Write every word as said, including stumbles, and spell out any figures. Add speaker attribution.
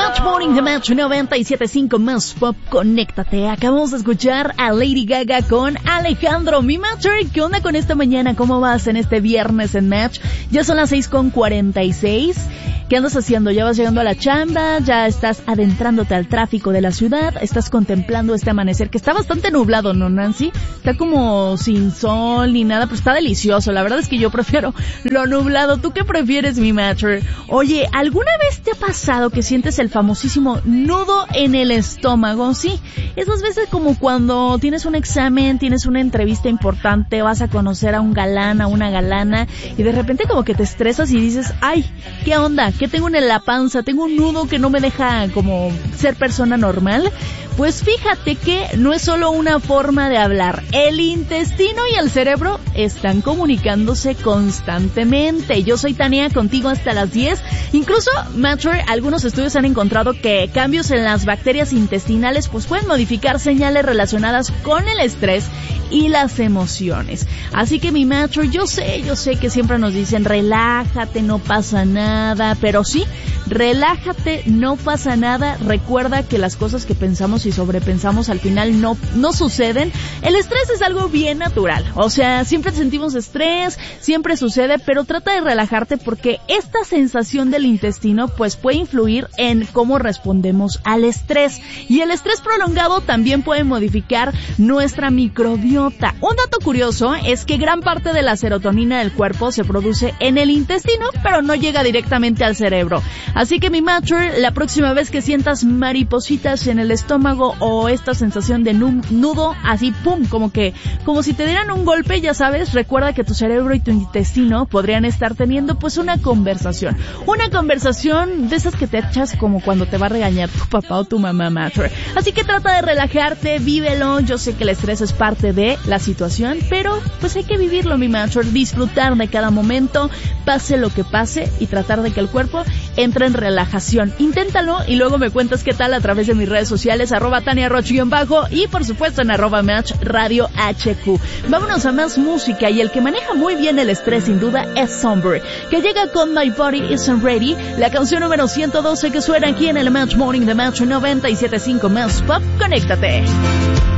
Speaker 1: Match Morning, The Match noventa y siete punto cinco más Pop, conéctate. Acabamos de escuchar a Lady Gaga con Alejandro. Mi Matcher, ¿qué onda con esta mañana? ¿Cómo vas en este viernes en Match? Ya son las seis con cuarenta y seis. ¿Qué andas haciendo? ¿Ya vas llegando a la chamba? ¿Ya estás adentrándote al tráfico de la ciudad? ¿Estás contemplando este amanecer que está bastante nublado, no, Nancy? Está como sin sol ni nada, pero está delicioso. La verdad es que yo prefiero lo nublado. ¿Tú qué prefieres, mi Matcher? Oye, ¿alguna vez te ha pasado que sientes el famosísimo nudo en el estómago? Sí, esas veces como cuando tienes un examen, tienes una entrevista importante, vas a conocer a un galán, a una galana, y de repente como que te estresas y dices, ay, ¿qué onda? ¿Qué tengo en la panza? ¿Tengo un nudo que no me deja como ser persona normal? Pues fíjate que no es solo una forma de hablar. El intestino y el cerebro están comunicándose constantemente. Yo soy Tania, contigo hasta las diez. Incluso, Matcher, algunos estudios han encontrado que cambios en las bacterias intestinales pues pueden modificar señales relacionadas con el estrés y las emociones. Así que mi Matcher, yo sé, yo sé que siempre nos dicen relájate, no pasa nada, pero sí, relájate, no pasa nada. Recuerda que las cosas que pensamos y sobrepensamos al final no, no suceden. El estrés es algo bien natural, o sea, siempre sentimos estrés, siempre sucede, pero trata de relajarte porque esta sensación del intestino pues puede influir en cómo respondemos al estrés, y el estrés prolongado también puede modificar nuestra microbiota. Un dato curioso es que gran parte de la serotonina del cuerpo se produce en el intestino, pero no llega directamente al cerebro. Así que mi Matcher, la próxima vez que sientas maripositas en el estómago o esta sensación de nudo, así pum, como que, como si te dieran un golpe, ya sabes, recuerda que tu cerebro y tu intestino podrían estar teniendo pues una conversación. Una conversación de esas que te echas como cuando te va a regañar tu papá o tu mamá, Matcher. Así que trata de relajarte, vívelo. Yo sé que el estrés es parte de la situación, pero pues hay que vivirlo, mi Matcher, disfrutar de cada momento, pase lo que pase, y tratar de que el cuerpo entre en relajación. Inténtalo y luego me cuentas qué tal a través de mis redes sociales, arroba Tania Roch-bajo, y por supuesto en arroba Match Radio H Q. Vámonos a más música, y el que maneja muy bien el estrés sin duda es Somber, que llega con My Body Isn't Ready, la canción número ciento doce que suena aquí en el Match Morning de Match noventa y siete punto cinco más Pop. Conéctate.